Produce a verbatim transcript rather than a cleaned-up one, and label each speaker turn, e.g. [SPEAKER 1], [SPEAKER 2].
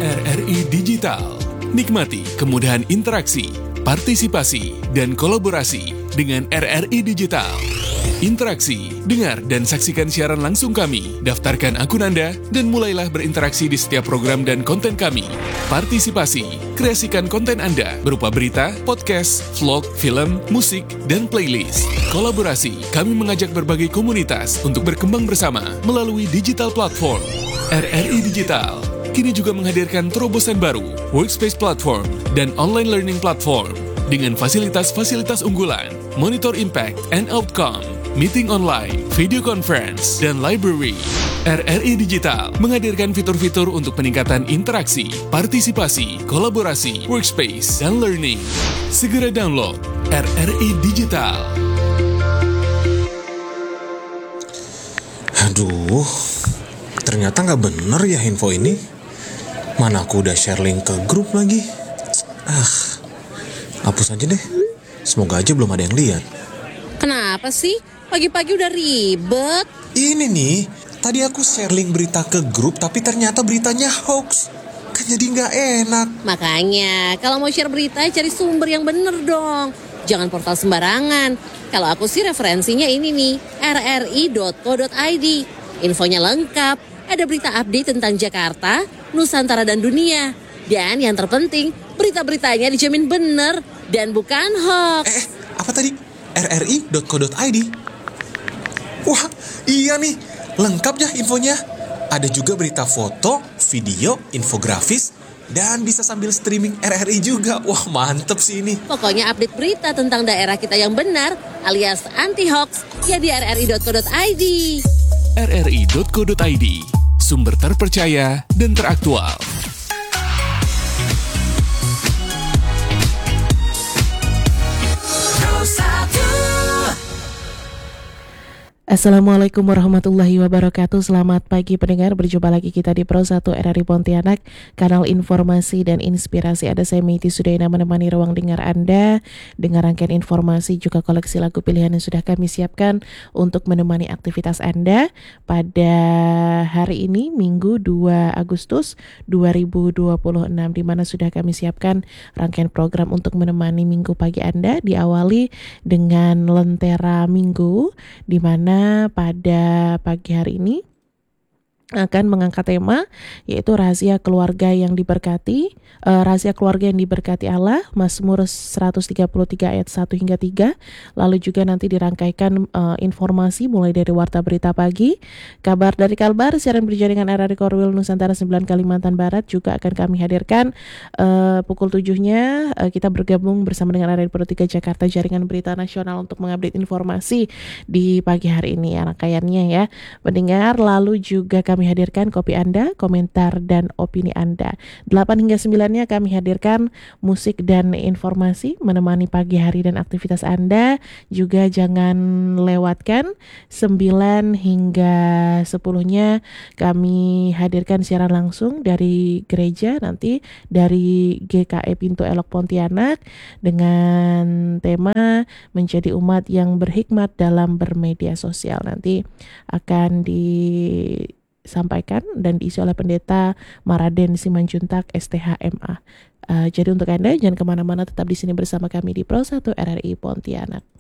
[SPEAKER 1] R R I Digital. Nikmati kemudahan interaksi, partisipasi, dan kolaborasi dengan R R I Digital. Interaksi, dengar dan saksikan siaran langsung kami, daftarkan akun Anda, dan mulailah berinteraksi di setiap program dan konten kami. Partisipasi, kreasikan konten Anda berupa berita, podcast, vlog, film, musik, dan playlist. Kolaborasi, kami mengajak berbagai komunitas untuk berkembang bersama melalui digital platform. R R I Digital kini juga menghadirkan terobosan baru, workspace platform, dan online learning platform dengan fasilitas-fasilitas unggulan, monitor impact and outcome, meeting online, video conference, dan library. R R I Digital menghadirkan fitur-fitur untuk peningkatan interaksi, partisipasi, kolaborasi, workspace, dan learning. Segera download R R I Digital.
[SPEAKER 2] Aduh, ternyata nggak bener ya info ini. Mana aku udah share link ke grup lagi. Ah, hapus aja deh. Semoga aja belum ada yang lihat.
[SPEAKER 3] Kenapa sih? Pagi-pagi udah ribet.
[SPEAKER 2] Ini nih, tadi aku share link berita ke grup, tapi ternyata beritanya hoax. Kan jadi nggak enak.
[SPEAKER 3] Makanya, kalau mau share berita, cari sumber yang bener dong. Jangan portal sembarangan. Kalau aku sih referensinya ini nih, r r i dot co dot i d. Infonya lengkap. Ada berita update tentang Jakarta, Nusantara, dan dunia. Dan yang terpenting, berita-beritanya dijamin bener dan bukan hoax.
[SPEAKER 2] Eh, apa tadi? r r i dot co dot i d. Wah, iya nih. Lengkap ya infonya. Ada juga berita foto, video, infografis, dan bisa sambil streaming R R I juga. Wah, mantep sih ini.
[SPEAKER 3] Pokoknya update berita tentang daerah kita yang benar, alias anti-hoax, ya di r r i dot co dot i d.
[SPEAKER 1] r r i dot co dot i d, sumber terpercaya dan teraktual.
[SPEAKER 4] Assalamualaikum warahmatullahi wabarakatuh. Selamat pagi pendengar, berjumpa lagi kita di Pro satu R R I Pontianak, kanal informasi dan inspirasi. Ada saya Meiti Sudayana menemani ruang dengar Anda dengan rangkaian informasi juga koleksi lagu pilihan yang sudah kami siapkan untuk menemani aktivitas Anda pada hari ini, Minggu dua Agustus dua ribu dua puluh enam, di mana sudah kami siapkan rangkaian program untuk menemani minggu pagi Anda. Diawali dengan Lentera Minggu, di mana pada pagi hari ini akan mengangkat tema yaitu rahasia keluarga yang diberkati, uh, rahasia keluarga yang diberkati Allah, Mazmur seratus tiga puluh tiga ayat satu hingga tiga. Lalu juga nanti dirangkaikan uh, informasi mulai dari warta berita pagi, kabar dari Kalbar, siaran berjaringan R R I Korwil Nusantara sembilan Kalimantan Barat juga akan kami hadirkan uh, pukul tujuh-nya. Uh, kita bergabung bersama dengan R R I Pro tiga Jakarta Jaringan Berita Nasional untuk mengupdate informasi di pagi hari ini ya, rangkaiannya ya pendengar. Lalu juga kami hadirkan kopi Anda, komentar dan opini Anda. delapan hingga sembilan-nya kami hadirkan musik dan informasi menemani pagi hari dan aktivitas Anda. Juga jangan lewatkan sembilan hingga sepuluh-nya kami hadirkan siaran langsung dari gereja, nanti dari G K E Pintu Elok Pontianak dengan tema menjadi umat yang berhikmat dalam bermedia sosial. Nanti akan di sampaikan dan diisi oleh Pendeta Maraden Simanjuntak S T H M A. Uh, jadi untuk Anda jangan kemana-mana, tetap di sini bersama kami di Pro satu R R I Pontianak.